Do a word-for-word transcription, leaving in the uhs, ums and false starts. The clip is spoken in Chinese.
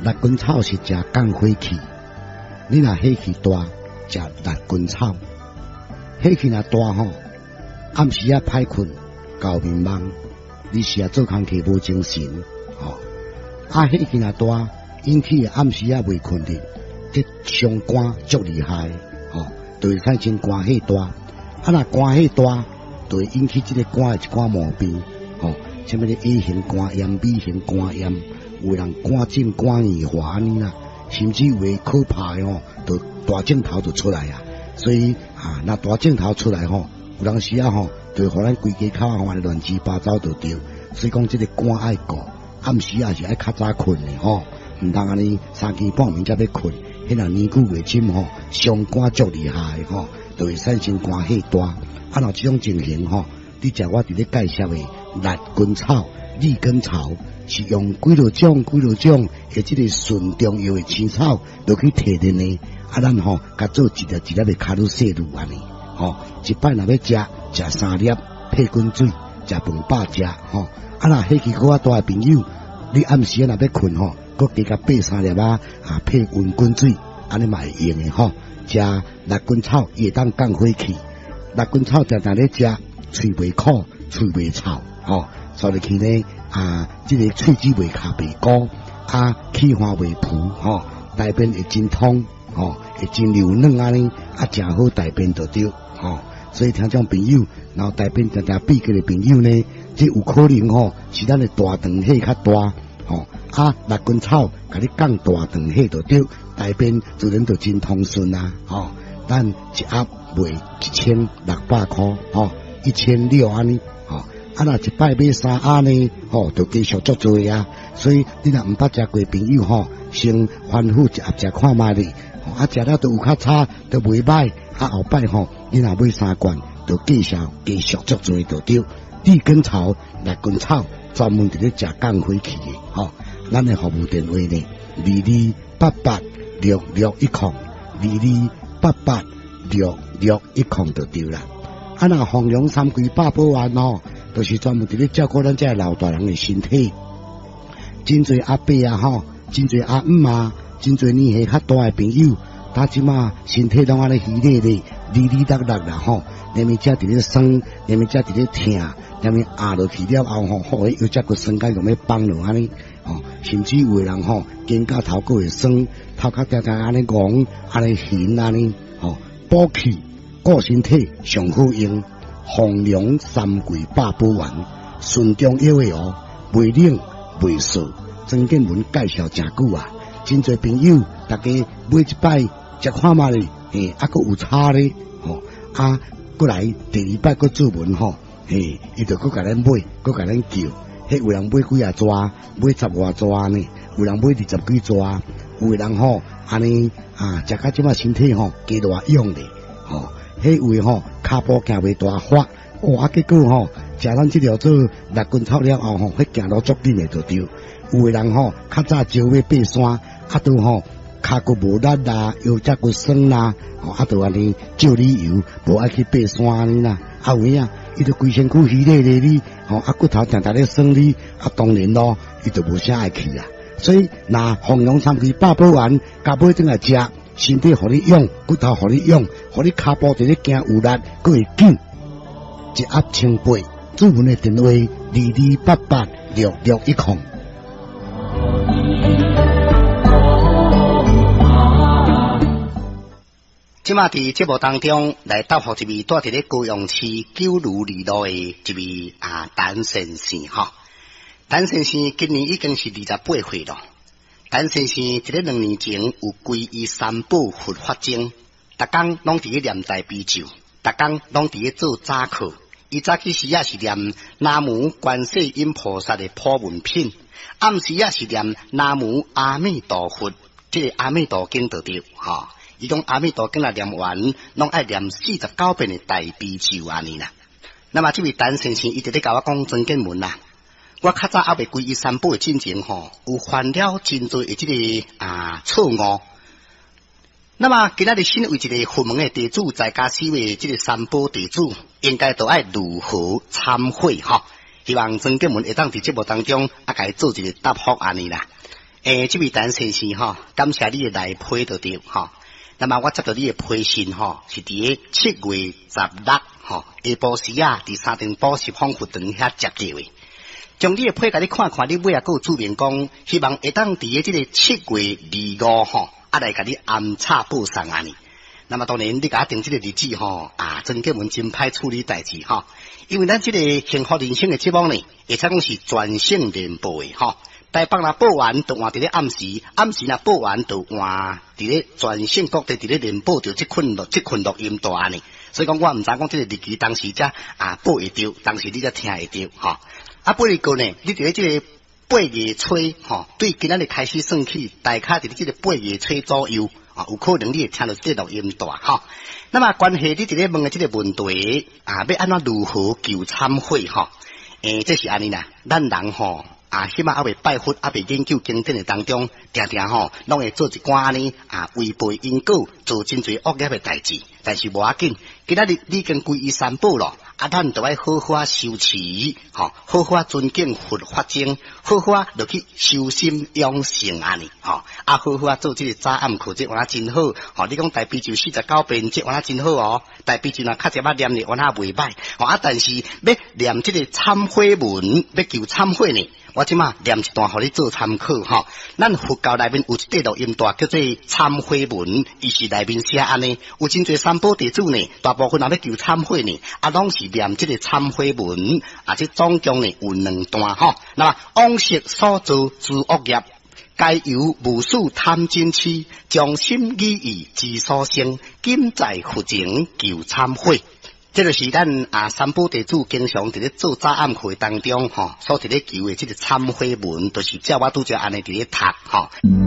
六根草是食降火气，你若火气大，食六根草。火气若大吼，暗时啊歹困，搞面梦，你是啊做工课无精神，吼、哦。啊，火气若大，引起暗时啊未困的，这伤肝足厉害，吼、哦，就会产生肝火大。啊，若肝火大，就会引起这个肝的一寡毛病，吼、哦，什么咧 A 型肝炎、B 型肝炎，有人肝症、肝硬化安尼啦，甚至有诶可怕诶吼，就大镜头就出来啊。所以啊，若大镜头出来吼，有当时啊吼，就互咱规家口啊乱七八糟就对。所以讲，这个肝爱顾，暗时也是爱较早困诶吼，毋通安尼三更半暝才要困，迄若年久月深吼，伤肝足厉害吼，就会产生肝火大。啊，若即种情形吼，你食我伫咧介绍诶六根草、利根草，是用几落种、几落种诶，即个纯中药诶青草落去提炼呢。啊，咱吼甲做一粒一粒诶卡路西露安尼，吼，一摆若要食，食三粒配滚水，食饭饱食吼。啊，若火气较大诶朋友，你暗时若要困吼，佮加甲爬三粒啊，啊配温滚水，安尼嘛会用诶吼。食六根草也当降火气。六根草常常咧食，喙袂苦，喙袂臭，吼，所以去呢啊，即、这个喙齿袂卡袂高，啊，气化袂浮，吼，大便会真通，吼，会真流软安尼，啊，真好大便就对，吼。所以听众朋友，然后大便常常闭起的朋友呢，即有可能吼是咱的大肠气较大，吼，啊，六根草甲你降大肠气就对，大便自然就真通顺啊，吼。咱一盒卖一千六百块，吼，一千六安尼，吼，啊若一摆买三盒呢，吼，就继续足多啊。所以你若毋捌食过朋友吼，先反复一盒食看卖哩，啊食了都有较差，都袂歹，啊后摆吼，你若买三罐，就继续继续足多就对。利根草、六根草专门伫咧食降火气的，吼，咱的服务电话呢，二二八八六六一零，二二。八八六六一空就对啦。啊，那弘扬三规八宝丸吼，都、就是专门伫咧照顾咱这老大人的身体。真侪阿伯啊吼，真侪阿姆啊，真侪年纪较大的朋友，他即马身体拢安尼虚咧咧，哩哩达达啦吼，连咪只伫咧酸，连咪只伫咧疼，连咪压落去了后吼，好有只个酸解用要放落安尼，吼，甚至有的人吼，肩胛头个会酸。头壳定定安尼戆，安尼悬安尼，吼，补气顾身体上好用。弘扬三桂八宝丸，顺中药的哦，袂冷袂涩。曾建文介绍真久啊，真侪朋友大家买一摆食看嘛咧，嘿，啊，佫有差咧，吼，啊，佫来第二摆佫做文吼，嘿，伊就佫甲咱买，佫甲咱叫，迄有人买几啊抓，买十外抓呢，有人买二十几抓。有的人吼，安尼啊，食到即马身体吼，加大用咧，吼，迄位吼，骹步行袂大发，哇，结果吼，食咱即条做六根草了后吼，迄行路足紧诶就对。有的人吼，较早招要爬山，啊都吼，骹骨无力啦，腰脊骨酸啦，吼，啊都安尼照理由，无爱去爬山安尼啦。啊有影，伊就规身躯虚咧咧哩，吼，啊骨头常常咧酸哩，啊当然咯，伊就无啥爱去啊。所以，那弘扬三规八宝丸，加买转来食，身体互你用，骨头互你用，互你骹步伫咧行有力，佫会紧。一盒千八，主文的电话二二八八六六一零。即马伫节目当中来答复一位住伫咧高雄市九如二路的一位啊陈先生吼。陈先生今年已经是二十八岁了。陈先生一个两年前有皈依三宝佛法经，逐工拢伫咧念在悲咒，逐工拢伫咧做早课。伊早起时也是念南无观世音菩萨的普文品，暗时也是念南无阿弥陀佛，即、这个阿弥陀经就对吼。伊讲阿弥陀经来念完，拢爱念四十九遍的大悲咒安尼啦。那么这位陈先生伊直咧甲我讲曾经文啦。我较早还未皈依三宝的进前吼，有犯了真多的这个啊错误。那么今仔日身为一个佛门的地主，在家修的这个三宝地主，应该都爱如何忏悔吼？希望曾建文会当伫节目当中啊，甲伊做一个答复安尼啦。 诶，这位陈先生吼，感谢你的来批就对吼。那么我接到你的批信吼，是伫咧七月十六吼下晡时啊，伫三重宝石丰富堂遐接到的。将你的批甲你看看，你尾啊，有注明讲，希望会当伫咧这个七月二五吼，啊来甲你安插报送安尼。那么当然，你甲我定这个日子吼，啊，真根本真歹处理代志吼，因为咱这个幸福人生的节目呢，会使讲是全省联播的吼。台北若报完，就换伫咧暗时；暗时若报完，就换伫咧全省各地伫咧联播着即群录即群录音带安尼。所以讲，我毋知讲即个日期当时才啊报会着，当时你才听会着吼。啊，不离个呢，你伫咧即个八月初吼，对今仔日开始算起，大概伫咧即个八月初左右啊，有可能你会听到即个录音带吼。那么关系你伫咧问的即个问题啊，要安怎如何求忏悔吼？诶，这是安尼啦，咱人吼。啊，起码还未拜佛，还未研究经典的当中，常常吼，拢会做一寡安尼啊，违背因果，做真侪恶业的代志。但是无要紧，今仔日你已经皈依三宝咯，啊，咱就要好好修持，吼，好好尊敬佛法经，好好落去修心养性安尼，吼，啊，好好做这个早暗课，这玩啊真好，吼，你讲大悲咒四十九遍，这玩啊真好哦，大悲咒若较侪捌念哩，玩啊袂歹，吼，啊，但是要念这个忏悔文，要求忏悔呢。我即马念一段，互你做参考吼。咱佛教内面有一块录音带，叫做忏悔文，伊是内面写安尼，有真侪三宝弟子呢，大部分若要求忏悔呢，啊，拢是念这个忏悔文，啊，这总共呢有两段吼。那么往昔所做之恶业，该由无数贪嗔痴，将心意意之所生，今在佛前求忏悔。这就是咱啊三宝弟子经常伫咧做早暗课当中吼，所伫咧求的这个忏悔文，就是照我拄则安尼伫咧读吼。